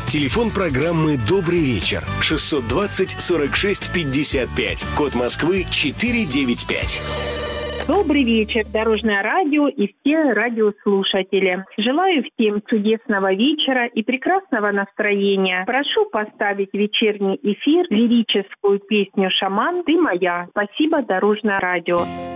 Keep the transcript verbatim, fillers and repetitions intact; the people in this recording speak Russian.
Телефон программы «Добрый вечер» шестьсот двадцать сорок шесть пятьдесят пять. Код Москвы четыреста девяносто пять. Добрый вечер, Дорожное радио и все радиослушатели. Желаю всем чудесного вечера и прекрасного настроения. Прошу поставить в вечерний эфир лирическую песню «Шаман, ты моя». Спасибо, Дорожное радио.